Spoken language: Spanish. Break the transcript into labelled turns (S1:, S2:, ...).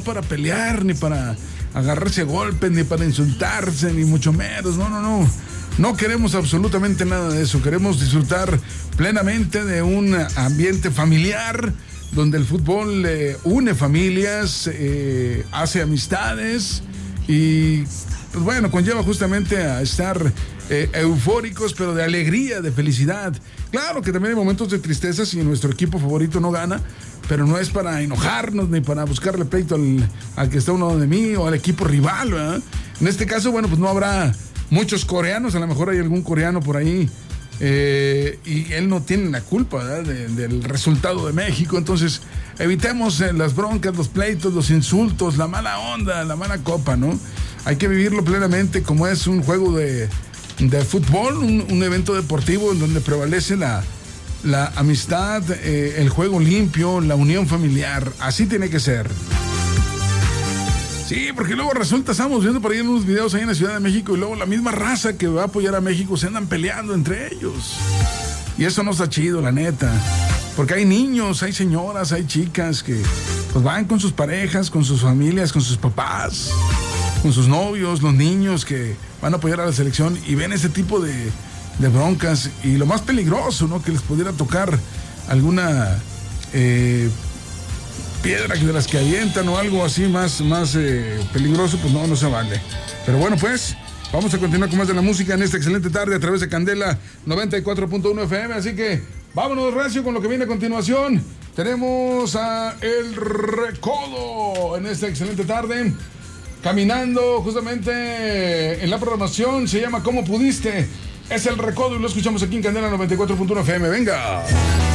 S1: para pelear, ni para agarrarse a golpes, ni para insultarse, ni mucho menos. No. No queremos absolutamente nada de eso. Queremos disfrutar plenamente de un ambiente familiar donde el fútbol une familias, hace amistades y, pues bueno, conlleva justamente a estar eufóricos, pero de alegría, de felicidad. Claro que también hay momentos de tristeza si nuestro equipo favorito no gana, pero no es para enojarnos ni para buscarle pleito al que está a un lado de mí o al equipo rival, ¿verdad? En este caso, bueno, pues no habrá muchos coreanos, a lo mejor hay algún coreano por ahí y él no tiene la culpa, ¿verdad?, del resultado de México. Entonces evitemos las broncas, los pleitos, los insultos, la mala onda, la mala copa, ¿no? Hay que vivirlo plenamente como es un juego de fútbol, un evento deportivo en donde prevalece la amistad, el juego limpio, la unión familiar. Así tiene que ser. Sí, porque luego resulta, estamos viendo por ahí en unos videos ahí en la Ciudad de México y luego la misma raza que va a apoyar a México se andan peleando entre ellos. Y eso no está chido, la neta. Porque hay niños, hay señoras, hay chicas que pues van con sus parejas, con sus familias, con sus papás, con sus novios, los niños que van a apoyar a la selección y ven ese tipo de broncas. Y lo más peligroso, ¿no?, que les pudiera tocar alguna piedra de las que avientan o algo así más peligroso, pues no se vale. Pero bueno, pues vamos a continuar con más de la música en esta excelente tarde a través de Candela 94.1 FM, así que vámonos recio con lo que viene a continuación. Tenemos a El Recodo en esta excelente tarde, caminando justamente en la programación, se llama ¿Cómo Pudiste? Es El Recodo y lo escuchamos aquí en Candela 94.1 FM, venga.